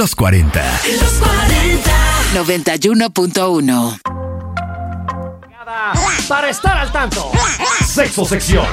Los 40. Los 40. 91.1. Para estar al tanto. Sexo sección.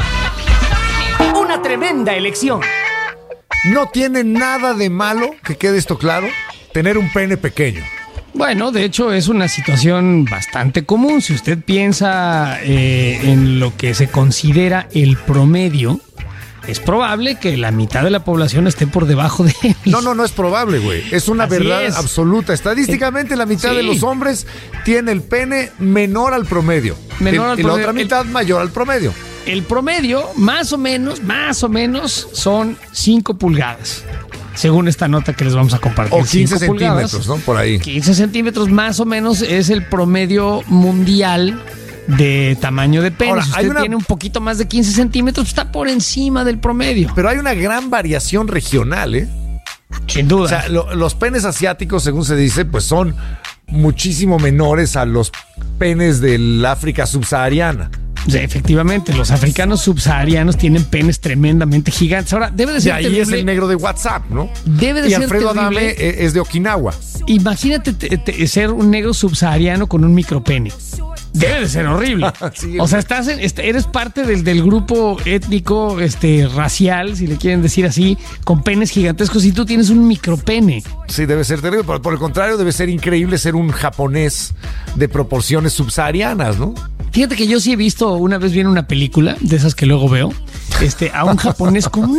Una tremenda elección. No tiene nada de malo, que quede esto claro, tener un pene pequeño. Bueno, de hecho es una situación bastante común. Si usted piensa en lo que se considera el promedio, es probable que la mitad de la población esté por debajo de él. No es probable, güey. Es una Así verdad es. absoluta. Estadísticamente, la mitad Sí. de los hombres tiene el pene menor al promedio. Menor al y la promedio. otra mitad mayor al promedio. El promedio, más o menos, son 5 pulgadas. Según esta nota que les vamos a compartir. O 15 5 pulgadas, centímetros, ¿no? Por ahí. 15 centímetros más o menos es el promedio mundial de tamaño de pene. Ahora, Si hay usted tiene un poquito más de 15 centímetros, está por encima del promedio. Pero hay una gran variación regional, ¿eh? Sin duda. O sea, los penes asiáticos, según se dice, pues son muchísimo menores a los penes del África subsahariana. Sí, efectivamente, los africanos subsaharianos tienen penes tremendamente gigantes. Ahora, debe de De ser ahí terrible. es el negro de WhatsApp, ¿no? Debe de y ser Alfredo terrible. Adame es de Okinawa. Imagínate ser un negro subsahariano con un micropene. Debe de ser horrible. Sí, o sea, eres parte del grupo étnico, racial, si le quieren decir así, con penes gigantescos y tú tienes un micropene. Sí, debe ser terrible. Pero por el contrario, debe ser increíble ser un japonés de proporciones subsaharianas, ¿no? Fíjate que yo sí he visto, una vez vi en una película, de esas que luego veo, a un japonés con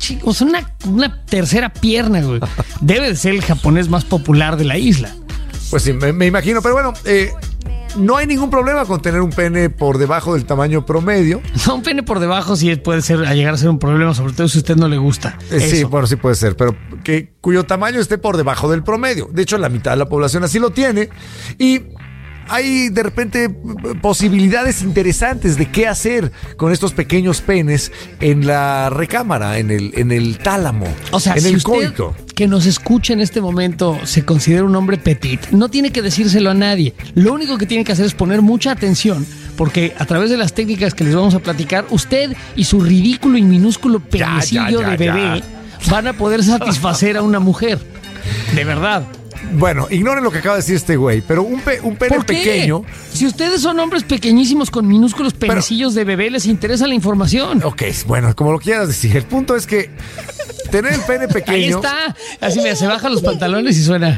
una tercera pierna, güey. Debe de ser el japonés más popular de la isla. Pues sí, me imagino. Pero bueno, no hay ningún problema con tener un pene por debajo del tamaño promedio. No, un pene por debajo sí puede llegar a ser un problema, sobre todo si a usted no le gusta. Sí, Eso. bueno, sí puede ser, pero cuyo tamaño esté por debajo del promedio. De hecho, la mitad de la población así lo tiene. Y hay de repente posibilidades interesantes de qué hacer con estos pequeños penes en la recámara, en el tálamo, O sea, en si el usted coito. que nos escucha en este momento se considera un hombre petit, no tiene que decírselo a nadie. Lo único que tiene que hacer es poner mucha atención, porque a través de las técnicas que les vamos a platicar, usted y su ridículo y minúsculo penecillo de bebé van a poder satisfacer a una mujer. De verdad. Bueno, ignoren lo que acaba de decir este güey, pero un pene ¿Por qué? pequeño. Si ustedes son hombres pequeñísimos con minúsculos penecillos de bebé, les interesa la información. Ok, bueno, como lo quieras decir. El punto es que tener el pene pequeño. Ahí está. Así mira, se bajan los pantalones y suena.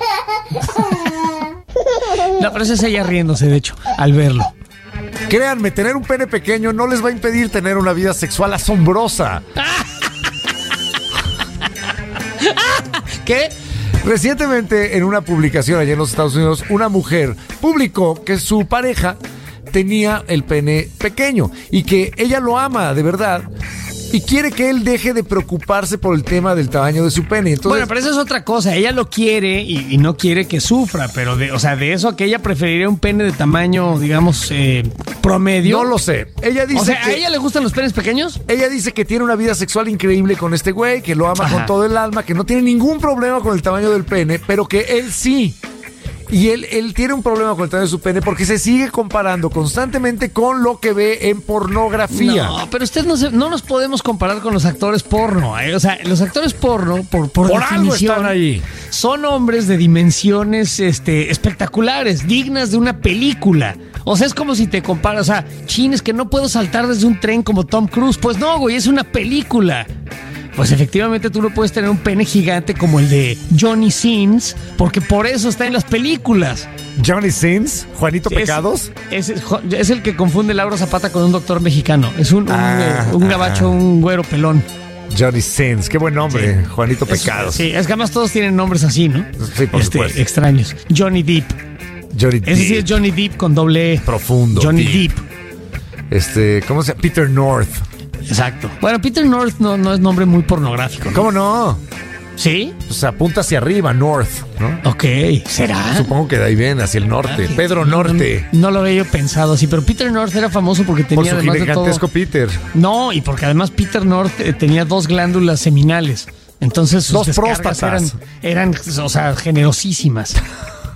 No, pero esa es ella riéndose, de hecho, al verlo. Créanme, tener un pene pequeño no les va a impedir tener una vida sexual asombrosa. ¿Qué? Recientemente, en una publicación allá en los Estados Unidos, una mujer publicó que su pareja tenía el pene pequeño y que ella lo ama de verdad y quiere que él deje de preocuparse por el tema del tamaño de su pene. Entonces, Bueno, pero eso es otra cosa. Ella lo quiere y no quiere que sufra, pero de eso a que ella preferiría un pene de tamaño, digamos, promedio. no lo sé. Ella dice O sea, ¿a que ella le gustan los penes pequeños? ella dice que tiene una vida sexual increíble con este güey, que lo ama Ajá. con todo el alma, que no tiene ningún problema con el tamaño del pene, pero que él sí. Y él tiene un problema con el tamaño de su pene porque se sigue comparando constantemente con lo que ve en pornografía. No, pero usted no nos podemos comparar con los actores porno. O sea, los actores porno, por algo definición, están ahí. son hombres de dimensiones espectaculares, dignas de una película. O sea, es como si te comparas, o sea, es que no puedo saltar desde un tren como Tom Cruise. Pues no, güey, es una película. Pues efectivamente tú no puedes tener un pene gigante como el de Johnny Sins, porque por eso está en las películas. Johnny Sins, Juanito Sí, Pecados. Es el que confunde Laura Zapata con un doctor mexicano. Es un gabacho, un güero pelón. Johnny Sins, qué buen nombre, Juanito Pecados. Sí, es que además todos tienen nombres así, ¿no? Sí, por supuesto. Extraños. Johnny Depp. Johnny Ese sí es Johnny Depp con doble E. Profundo. Johnny deep. Depp. ¿Cómo se llama? Peter North. Exacto. Bueno, Peter North no es nombre muy pornográfico, ¿no? ¿Cómo no? ¿Sí? Pues apunta hacia arriba, North, ¿no? Ok, ¿será? Supongo que de ahí viene, hacia el norte. Pedro Norte. No lo había yo pensado así, pero Peter North era famoso porque Por tenía su además de todo... gigantesco Peter. No, y porque además Peter North tenía 2 glándulas seminales. Entonces sus Dos descargas próstatas. eran, o sea, generosísimas.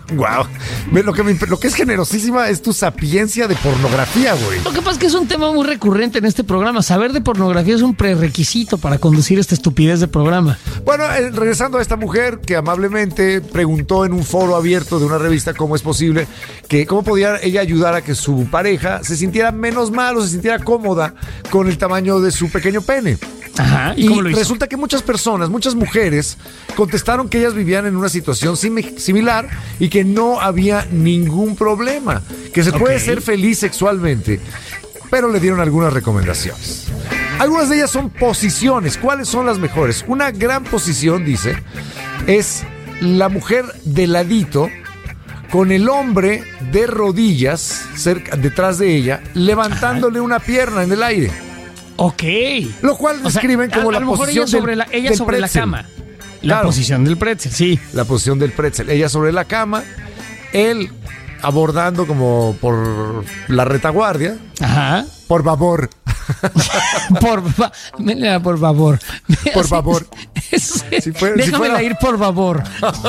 Wow. Lo que es generosísima es tu sapiencia de pornografía, güey. Lo que pasa es que es un tema muy recurrente en este programa. Saber de pornografía es un prerequisito para conducir esta estupidez de programa. Bueno, regresando a esta mujer que amablemente preguntó en un foro abierto de una revista cómo es posible cómo podía ella ayudar a que su pareja se sintiera menos mal o se sintiera cómoda con el tamaño de su pequeño pene. Ajá. Y cómo lo hizo? resulta que muchas mujeres, contestaron que ellas vivían en una situación similar y que no había ningún problema, que se puede ser feliz sexualmente, pero le dieron algunas recomendaciones. Algunas de ellas son posiciones. ¿Cuáles son las mejores? Una gran posición, dice, es la mujer de ladito, con el hombre de rodillas detrás de ella, levantándole una pierna en el aire. Ok. Lo cual describen como la posición ella sobre la cama. La posición del pretzel, sí. La posición del pretzel. Ella sobre la cama, él abordando como por la retaguardia. Ajá. Por favor. Por favor. Por favor. Déjamela ir, por favor.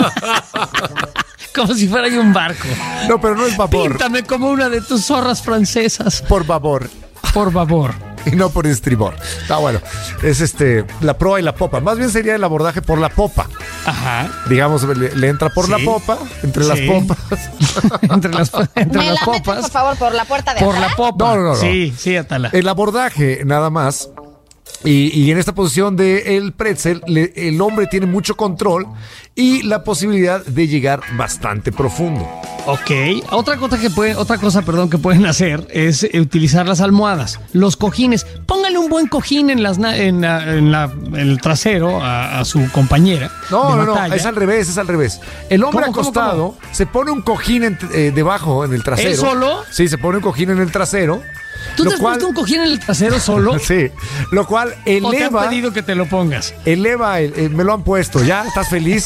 Como si fuera un barco. No, pero no es vapor. Píntame como una de tus zorras francesas. Por favor. Por favor. Y no por estribor. Está bueno. Es la proa y la popa. Más bien sería el abordaje por la popa. Ajá. Digamos, le entra por la popa, entre las popas. entre las popas. Metes, por favor, por la puerta de por atrás. la popa. No. Sí, Atala. El abordaje, nada más. Y en esta posición del pretzel, el hombre tiene mucho control y la posibilidad de llegar bastante profundo. Ok. Otra cosa que pueden hacer es utilizar las almohadas, los cojines. Póngale un buen cojín en el trasero a su compañera. No, es al revés. El hombre acostado se pone un cojín debajo en el trasero. ¿Él solo? Sí, se pone un cojín en el trasero. ¿Tú te has puesto un cojín en el trasero solo? Sí, lo cual eleva... ¿O te han pedido que te lo pongas? Me lo han puesto, ¿ya? ¿Estás feliz?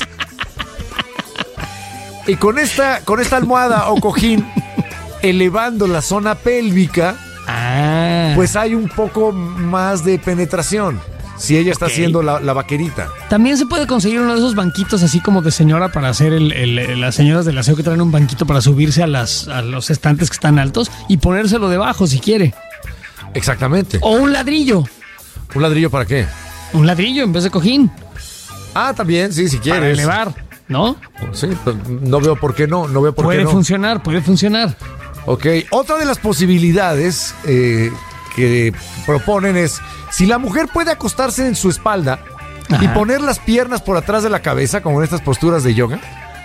Y con esta almohada o cojín, elevando la zona pélvica, pues hay un poco más de penetración. Si ella está haciendo la vaquerita. También se puede conseguir uno de esos banquitos así como de señora para hacer las señoras del aseo que traen un banquito para subirse a los estantes que están altos y ponérselo debajo si quiere. Exactamente. O un ladrillo. ¿Un ladrillo para qué? Un ladrillo en vez de cojín. También, sí, si quieres. Para elevar, ¿no? Sí, pues no veo por qué no. Puede funcionar. Ok, otra de las posibilidades que proponen es, si la mujer puede acostarse en su espalda y poner las piernas por atrás de la cabeza, como en estas posturas de yoga,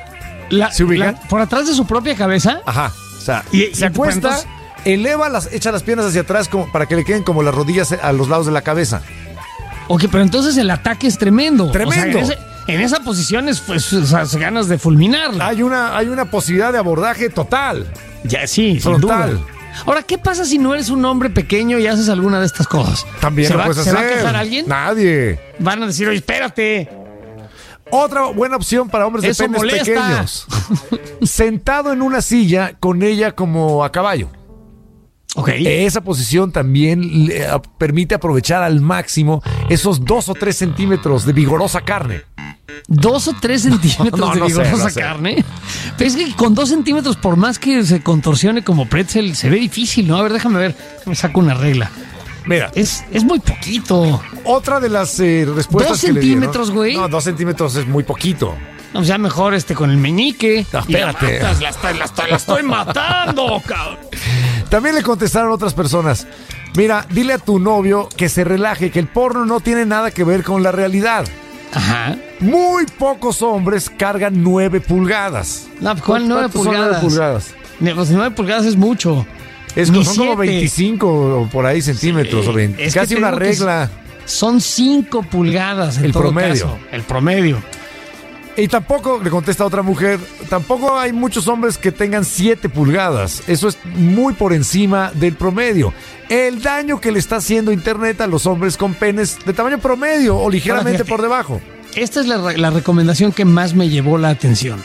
¿se ubican? ¿Por atrás de su propia cabeza? Ajá, o sea, se acuesta, echa las piernas hacia atrás para que le queden como las rodillas a los lados de la cabeza. Ok, pero entonces el ataque es tremendo. ¡Tremendo! O sea, en esa posición es ganas de fulminarla. Hay una posibilidad de abordaje total. Ya, sí, frontal. Sin duda. Ahora, ¿qué pasa si no eres un hombre pequeño y haces alguna de estas cosas? También lo puedes hacer. ¿Se va a quejar alguien? Nadie. Van a decir, oye, espérate. Otra buena opción para hombres de penes pequeños. Sentado en una silla con ella como a caballo. Ok. Esa posición también le permite aprovechar al máximo esos 2 o 3 centímetros de vigorosa carne. 2 o 3 centímetros de vigorosa carne. Pero es que con 2 centímetros, por más que se contorsione como pretzel, se ve difícil, ¿no? A ver, déjame ver. Me saco una regla. Mira. Es muy poquito. Otra de las respuestas 2 centímetros, güey. No, 2 centímetros es muy poquito. O sea, mejor con el meñique. No, espérate. La estoy matando, cabrón. También le contestaron otras personas. Mira, dile a tu novio que se relaje, que el porno no tiene nada que ver con la realidad. Ajá. Muy pocos hombres cargan 9 pulgadas. No, ¿cuál 9 pulgadas? 9 pulgadas? Los 9 pulgadas es mucho. Son como 25 o por ahí centímetros, sí, o 20. Casi una regla. Son 5 pulgadas en todo caso. El promedio. Y tampoco, le contesta otra mujer, tampoco hay muchos hombres que tengan 7 pulgadas. Eso es muy por encima del promedio. El daño que le está haciendo Internet a los hombres con penes de tamaño promedio o ligeramente por debajo. Esta es la recomendación que más me llamó la atención.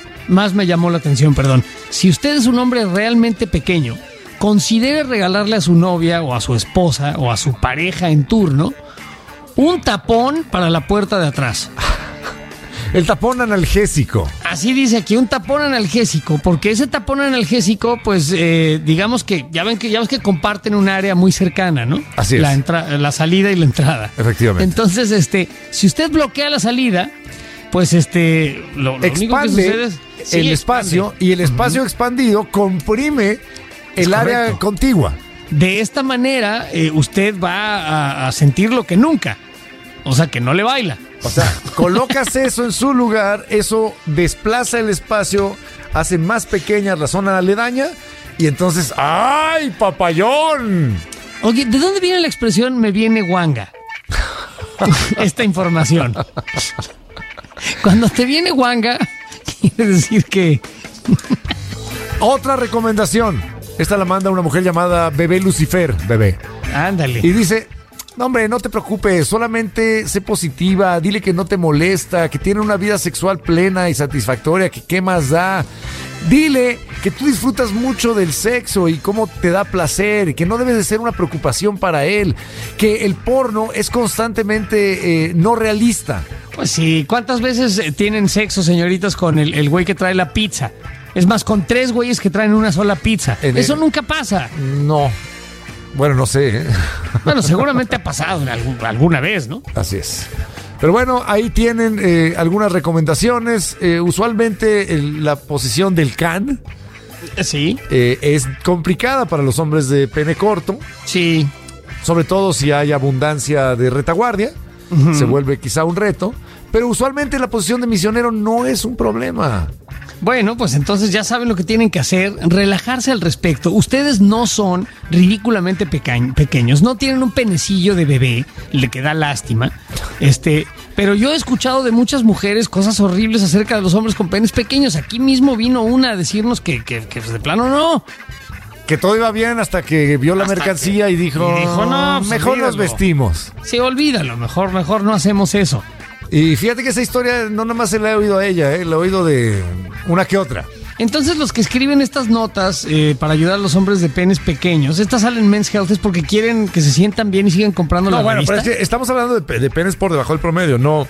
Si usted es un hombre realmente pequeño, considere regalarle a su novia o a su esposa o a su pareja en turno un tapón para la puerta de atrás. El tapón analgésico. así dice aquí, un tapón analgésico, porque ese tapón analgésico, pues, digamos que ya ves que comparten un área muy cercana, ¿no? Así es. La salida y la entrada. Efectivamente. Entonces, si usted bloquea la salida, pues, lo único que sucede es... Sí, el espacio, y el espacio expandido comprime el área contigua. De esta manera, usted va a sentir lo que nunca. O sea, que no le baila. O sea, colocas eso en su lugar, eso desplaza el espacio, hace más pequeña la zona aledaña, y entonces, ¡ay, papayón! Oye, ¿de dónde viene la expresión me viene guanga? Esta información. Cuando te viene guanga, quiere decir que... Otra recomendación. Esta la manda una mujer llamada Bebé Lucifer, Bebé. Ándale. Y dice, no hombre, no te preocupes, solamente sé positiva, dile que no te molesta, que tiene una vida sexual plena y satisfactoria, que qué más da. Dile que tú disfrutas mucho del sexo y cómo te da placer, y que no debe de ser una preocupación para él, que el porno es constantemente no realista. Pues sí, ¿cuántas veces tienen sexo, señoritas, con el güey que trae la pizza? Es más, con 3 güeyes que traen una sola pizza. Eso nunca pasa. No. Bueno, no sé. Bueno, seguramente ha pasado alguna vez, ¿no? Así es. Pero bueno, ahí tienen algunas recomendaciones. Usualmente la posición del can sí. Es complicada para los hombres de pene corto. Sí. Sobre todo si hay abundancia de retaguardia. Uh-huh. Se vuelve quizá un reto. Pero usualmente la posición de misionero no es un problema. Bueno, pues entonces ya saben lo que tienen que hacer, relajarse al respecto. Ustedes no son ridículamente pequeños, no tienen un penecillo de bebé, le que da lástima. Pero yo he escuchado de muchas mujeres cosas horribles acerca de los hombres con penes pequeños. Aquí mismo vino una a decirnos que de plano no. Que todo iba bien hasta que vio la mercancía y dijo no, pues mejor olvídalo. Nos vestimos. Sí, olvídalo, mejor no hacemos eso. Y fíjate que esa historia no nada más se la he oído a ella, la he oído de una que otra. Entonces los que escriben estas notas para ayudar a los hombres de penes pequeños, estas salen en Men's Health es porque quieren que se sientan bien y sigan comprando la revista. Pero es que estamos hablando de penes por debajo del promedio, no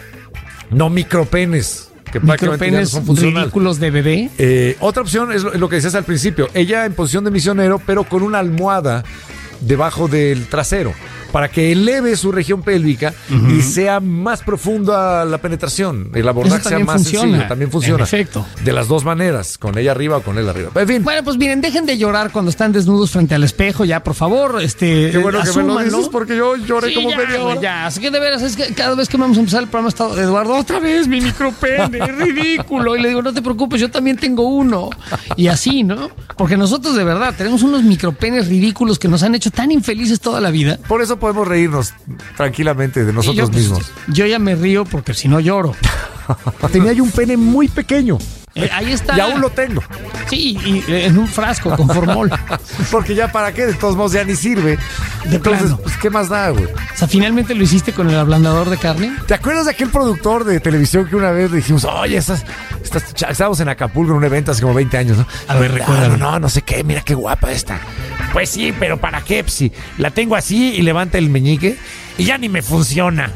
micropenes. Que prácticamente no son funcionales. Ridículos de bebé. Otra opción es lo que decías al principio. Ella en posición de misionero, pero con una almohada debajo del trasero, para que eleve su región pélvica y sea más profunda la penetración. El abordaje sea más sencillo. También funciona. En efecto. De las dos maneras, con ella arriba o con él arriba. En fin. Bueno, pues miren, dejen de llorar cuando están desnudos frente al espejo, ya, por favor. Qué bueno que me lo dices porque yo lloré como media hora. Ya, así que de veras, es que cada vez que vamos a empezar el programa está Eduardo, otra vez mi micropene, es ridículo. Y le digo, no te preocupes, yo también tengo uno. Y así, ¿no? Porque nosotros de verdad tenemos unos micropenes ridículos que nos han hecho tan infelices toda la vida. Por eso podemos reírnos tranquilamente de nosotros mismos. Yo ya me río porque si no lloro. Tenía yo un pene muy pequeño. Ahí está. Y aún lo tengo. Sí, y en un frasco con formol. Porque ya para qué, de todos modos ya ni sirve. De plano. Pues ¿qué más da, güey? O sea, finalmente lo hiciste con el ablandador de carne. ¿Te acuerdas de aquel productor de televisión que una vez le dijimos, oye, estábamos en Acapulco en un evento hace como 20 años, ¿no? A ver, recuérdalo. No sé qué, mira qué guapa esta. Pues sí, pero ¿para qué? Pues sí, la tengo así y levanta el meñique y ya ni me funciona.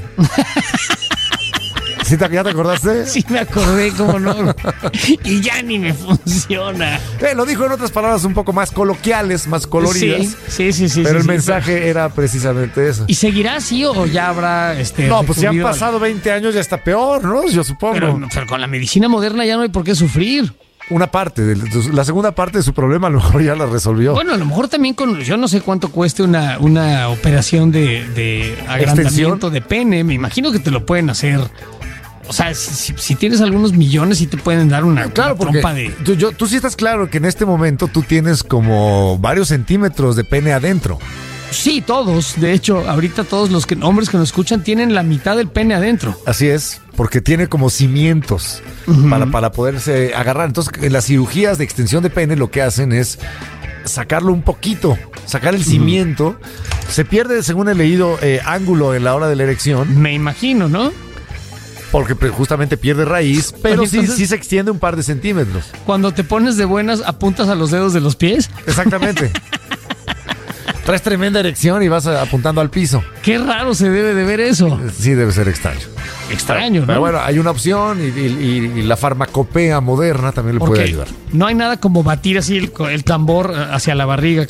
¿Sí ¿Ya te acordaste? Sí, me acordé, cómo no. Y ya ni me funciona. Lo dijo en otras palabras un poco más coloquiales, más coloridas. Sí. Pero el mensaje era precisamente eso. ¿Y seguirá así o ya habrá No, pues si han pasado 20 años ya está peor, ¿no? Yo supongo. Pero con la medicina moderna ya no hay por qué sufrir. Una parte, la segunda parte de su problema a lo mejor ya la resolvió. Bueno, a lo mejor también yo no sé cuánto cueste una operación de agrandamiento de pene. Me imagino que te lo pueden hacer. O sea, si tienes algunos millones, sí te pueden dar una trompa de... Tú sí estás claro que en este momento tú tienes como varios centímetros de pene adentro. Sí, todos. De hecho, ahorita todos los hombres que nos escuchan tienen la mitad del pene adentro. Así es, porque tiene como cimientos para poderse agarrar. Entonces, en las cirugías de extensión de pene lo que hacen es sacarlo un poquito, sacar el cimiento. Se pierde, según he leído, ángulo en la hora de la erección. Me imagino, ¿no? Porque justamente pierde raíz, pero sí se extiende un par de centímetros. Cuando te pones de buenas, apuntas a los dedos de los pies. Exactamente. Traes tremenda erección y vas apuntando al piso. Qué raro se debe de ver eso. Sí, debe ser extraño. Extraño, ¿no? Pero bueno, hay una opción y la farmacopea moderna también le puede ayudar. No hay nada como batir así el tambor hacia la barriga.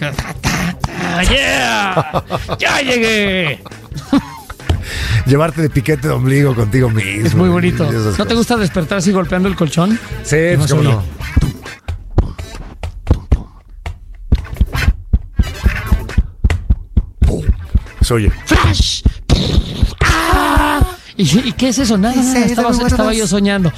¡Yeah! ¡Ya llegué! Llevarte de piquete de ombligo contigo mismo. Es muy bonito. ¿No te gusta despertar así golpeando el colchón? Sí, pues cómo no. Se oye. ¡Flash! ¡Ah! ¿Y qué es eso? Nada, estaba yo soñando.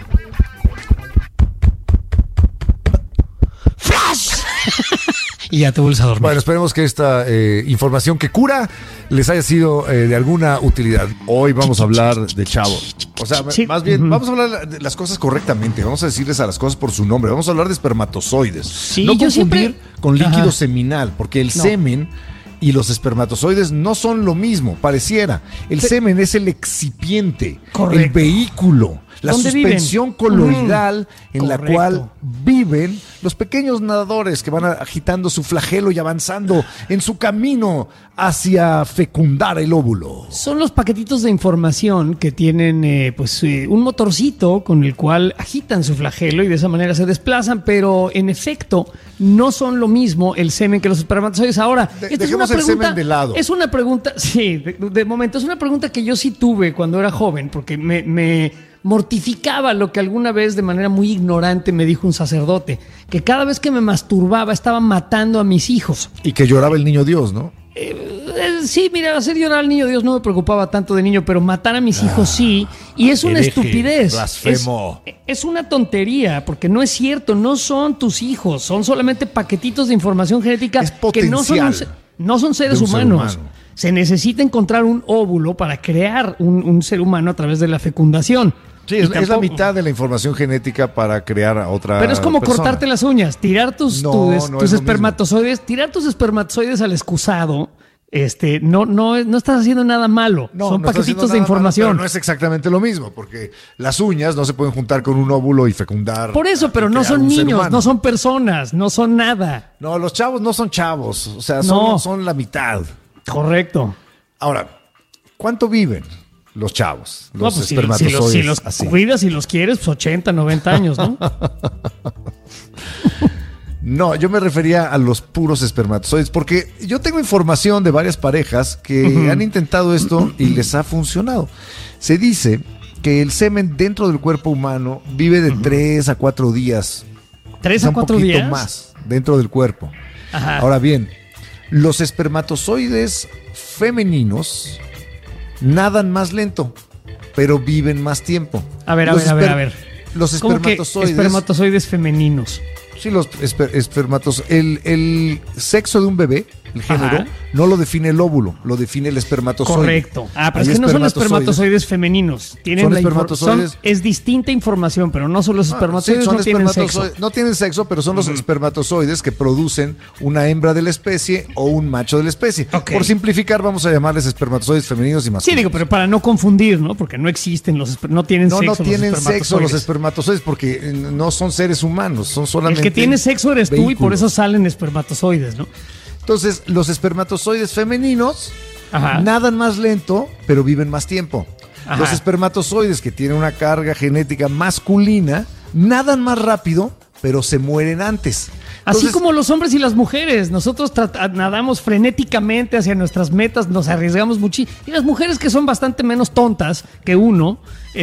¡Flash! Y ya te vuelves a dormir. Bueno, esperemos que esta información que cura les haya sido de alguna utilidad. Hoy vamos a hablar de chavos. O sea, sí. Más bien, vamos a hablar de las cosas correctamente. Vamos a decirles a las cosas por su nombre. Vamos a hablar de espermatozoides. Sí, no confundir con líquido seminal, porque el semen y los espermatozoides no son lo mismo, pareciera. El semen es el excipiente, el vehículo, la suspensión coloidal en la cual viven los pequeños nadadores que van agitando su flagelo y avanzando en su camino hacia fecundar el óvulo. Son los paquetitos de información que tienen un motorcito con el cual agitan su flagelo y de esa manera se desplazan, pero en efecto no son lo mismo el semen que los espermatozoides. Ahora, esta es una pregunta, el semen de lado. Es una pregunta, sí, de momento es una pregunta que yo sí tuve cuando era joven, porque me mortificaba lo que alguna vez de manera muy ignorante me dijo un sacerdote, que cada vez que me masturbaba estaba matando a mis hijos. Y que lloraba el niño Dios, ¿no? Sí, mira, hacer llorar al niño Dios no me preocupaba tanto de niño, pero matar a mis hijos sí, y es una estupidez. Blasfemo. Es una tontería, porque no es cierto, no son tus hijos, son solamente paquetitos de información genética que no son seres humanos. Se necesita encontrar un óvulo para crear un ser humano a través de la fecundación. Sí, es la mitad de la información genética para crear a otra persona. Pero es como cortarte las uñas, tirar tus espermatozoides, tirar tus espermatozoides al excusado. No estás haciendo nada malo. Son paquetitos de información. Malo, pero no es exactamente lo mismo, porque las uñas no se pueden juntar con un óvulo y fecundar. Por eso, pero no son niños, no son personas, no son nada. No, los chavos no son chavos, o sea, son la mitad. Correcto. Ahora, ¿cuánto viven los chavos? Los espermatozoides. Si los cuidas y los quieres, pues 80, 90 años, ¿no? No, yo me refería a los puros espermatozoides, porque yo tengo información de varias parejas que han intentado esto y les ha funcionado. Se dice que el semen dentro del cuerpo humano vive de 3 a 4 días. ¿3 a 4 días? Un poquito más dentro del cuerpo. Ajá. Ahora bien, los espermatozoides femeninos nadan más lento, pero viven más tiempo. A ver. Los espermatozoides. Espermatozoides femeninos. Sí, los espermatozoides. El sexo de un bebé, el género, no lo define el óvulo, lo define el espermatozoide. Correcto. Pero es que no son espermatozoides femeninos. Tienen son espermatozoides. Es distinta información, pero no son los espermatozoides, no tienen sexo. No tienen sexo, pero son los espermatozoides que producen una hembra de la especie o un macho de la especie. Okay. Por simplificar, vamos a llamarles espermatozoides femeninos y masculinos. Sí, digo, pero para no confundir, ¿no? Porque no existen no tienen sexo. No tienen sexo los espermatozoides porque no son seres humanos, son solamente. El que tiene sexo eres tú y por eso salen espermatozoides, ¿no? Entonces, los espermatozoides femeninos nadan más lento, pero viven más tiempo. Ajá. Los espermatozoides que tienen una carga genética masculina nadan más rápido, pero se mueren antes. Así como los hombres y las mujeres, nosotros nadamos frenéticamente hacia nuestras metas, nos arriesgamos muchísimo. Y las mujeres que son bastante menos tontas que uno,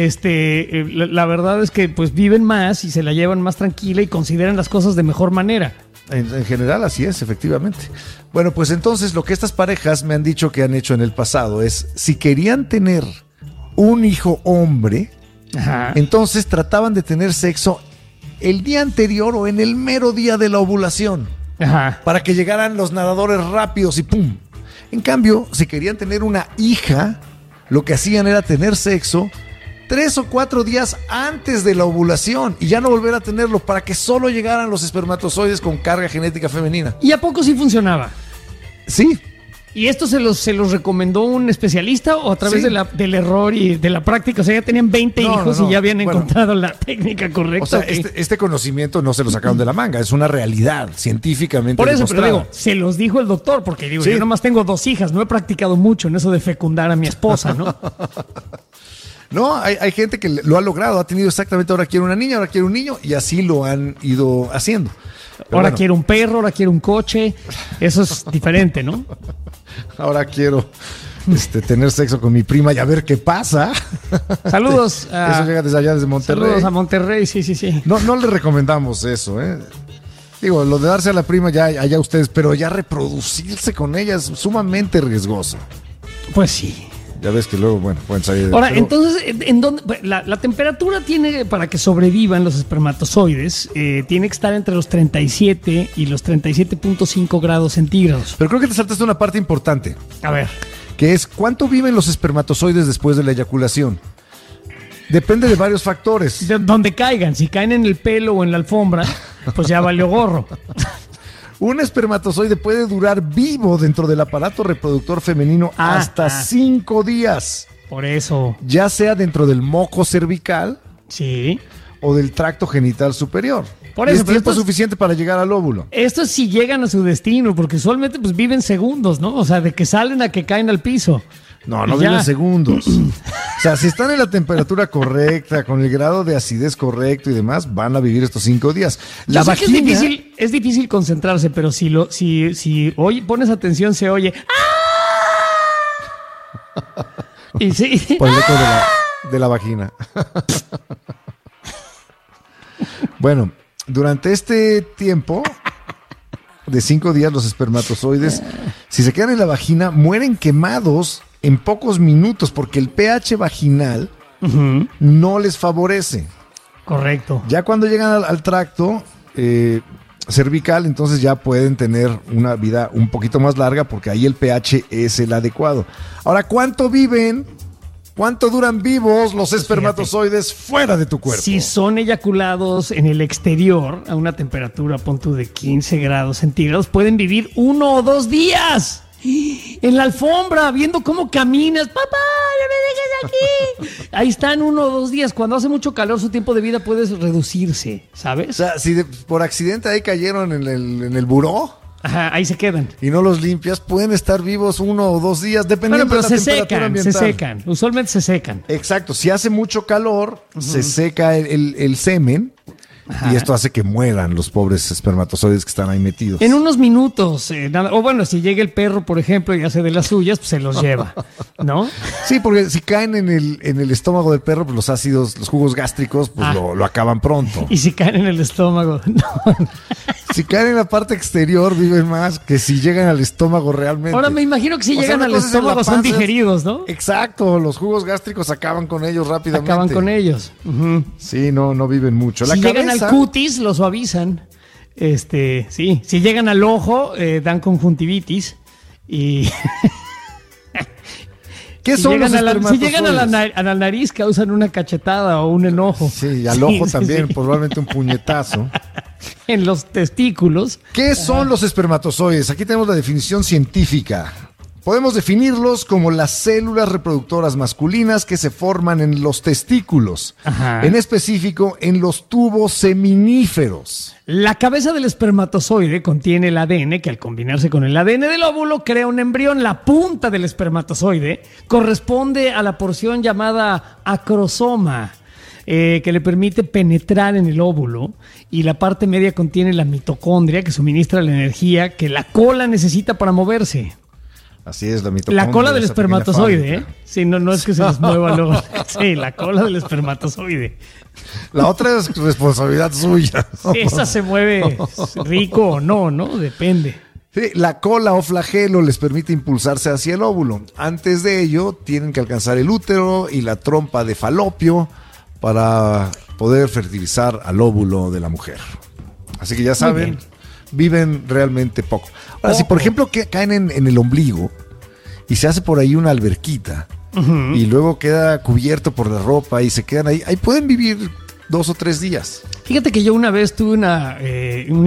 la verdad es que pues viven más y se la llevan más tranquila y consideran las cosas de mejor manera. En general así es, efectivamente. Bueno, pues entonces lo que estas parejas me han dicho que han hecho en el pasado es, si querían tener un hijo hombre, entonces trataban de tener sexo el día anterior o en el mero día de la ovulación, para que llegaran los nadadores rápidos y ¡pum! En cambio, si querían tener una hija, lo que hacían era tener sexo 3 o 4 días antes de la ovulación y ya no volver a tenerlo, para que solo llegaran los espermatozoides con carga genética femenina. ¿Y a poco sí funcionaba? Sí, ¿Y esto se los recomendó un especialista o a través del error y de la práctica? O sea, ya tenían 20 hijos y ya habían encontrado la técnica correcta. O sea, este conocimiento no se lo sacaron de la manga, es una realidad científicamente por eso, demostrada. pero digo, se los dijo el doctor, porque digo, yo nomás tengo 2 hijas, no he practicado mucho en eso de fecundar a mi esposa, ¿no? No, hay gente que lo ha logrado, ha tenido exactamente, ahora quiere una niña, ahora quiere un niño, y así lo han ido haciendo. Pero ahora quiero un perro, ahora quiero un coche, eso es diferente, ¿no? Ahora quiero tener sexo con mi prima y a ver qué pasa. Saludos. Eso llega desde allá, desde Monterrey. Saludos a Monterrey, sí. No le recomendamos eso, ¿eh? Digo, lo de darse a la prima ya allá ustedes, pero ya reproducirse con ella es sumamente riesgoso. Pues sí. Ya ves que luego, pueden salir. Ahora, entonces, ¿en dónde? La temperatura tiene, para que sobrevivan los espermatozoides, tiene que estar entre los 37 y los 37.5 grados centígrados. Pero creo que te saltaste una parte importante. A ver. Que es, ¿cuánto viven los espermatozoides después de la eyaculación? Depende de varios factores. De donde caigan. Si caen en el pelo o en la alfombra, pues ya valió gorro. Un espermatozoide puede durar vivo dentro del aparato reproductor femenino hasta 5 días. Por eso. Ya sea dentro del moco cervical o del tracto genital superior. Por eso, es tiempo suficiente para llegar al óvulo. Esto es si llegan a su destino, porque usualmente pues viven segundos, ¿no? O sea, de que salen a que caen al piso. No viven segundos. O sea, si están en la temperatura correcta, con el grado de acidez correcto y demás, van a vivir estos 5 días. La vagina... es difícil concentrarse, pero si pones atención, se oye. ¡Ah! Y sí. Por el eco de la vagina. Bueno, durante este tiempo de 5 días, los espermatozoides, si se quedan en la vagina, mueren quemados en pocos minutos, porque el pH vaginal no les favorece. Correcto. Ya cuando llegan al tracto cervical, entonces ya pueden tener una vida un poquito más larga, porque ahí el pH es el adecuado. Ahora, ¿cuánto viven? ¿Cuánto duran vivos los espermatozoides fuera de tu cuerpo? Si son eyaculados en el exterior, a una temperatura, pon tú, de 15 grados centígrados, pueden vivir 1 o 2 días. En la alfombra, viendo cómo caminas. ¡Papá, no me dejes aquí! Ahí están 1 o 2 días. Cuando hace mucho calor, su tiempo de vida puede reducirse, ¿sabes? O sea, si por accidente ahí cayeron en el buró. Ajá, ahí se quedan. Y no los limpias, pueden estar vivos 1 o 2 días, dependiendo de la temperatura ambiental. Se secan, usualmente se secan. Exacto, si hace mucho calor, se seca el semen. Ajá. Y esto hace que mueran los pobres espermatozoides que están ahí metidos. En unos minutos, o bueno, si llega el perro, por ejemplo, y hace de las suyas, pues se los lleva, ¿no? Sí, porque si caen en el estómago del perro, pues los ácidos, los jugos gástricos, pues lo acaban pronto. Y si caen en el estómago, no. Si caen en la parte exterior, viven más que si llegan al estómago realmente. Ahora me imagino que si llegan al estómago son digeridos, ¿no? Exacto, los jugos gástricos acaban con ellos rápidamente. Acaban con ellos. Sí, no viven mucho. Si llegan al cutis, lo suavizan. Sí, si llegan al ojo, dan conjuntivitis. Y ¿qué son los espermatozoides? Si llegan a la nariz, causan una cachetada o un enojo. Sí, al ojo también, probablemente un puñetazo. En los testículos. ¿Qué son los espermatozoides? Aquí tenemos la definición científica. Podemos definirlos como las células reproductoras masculinas que se forman en los testículos. Ajá. En específico, en los tubos seminíferos. La cabeza del espermatozoide contiene el ADN que al combinarse con el ADN del óvulo crea un embrión. La punta del espermatozoide corresponde a la porción llamada acrosoma, que le permite penetrar en el óvulo, y la parte media contiene la mitocondria que suministra la energía que la cola necesita para moverse. Así es, la mitocondria. La cola del espermatozoide, ¿eh? Sí, no es que se les mueva luego. Sí, la cola del espermatozoide. La otra es responsabilidad suya. Sí, esa se mueve rico o no, ¿no? Depende. Sí, la cola o flagelo les permite impulsarse hacia el óvulo. Antes de ello, tienen que alcanzar el útero y la trompa de falopio para poder fertilizar al óvulo de la mujer. Así que ya saben, viven realmente poco. Ahora, si por ejemplo caen en el ombligo y se hace por ahí una alberquita y luego queda cubierto por la ropa y se quedan ahí pueden vivir 2 o 3 días. Fíjate que yo una vez tuve una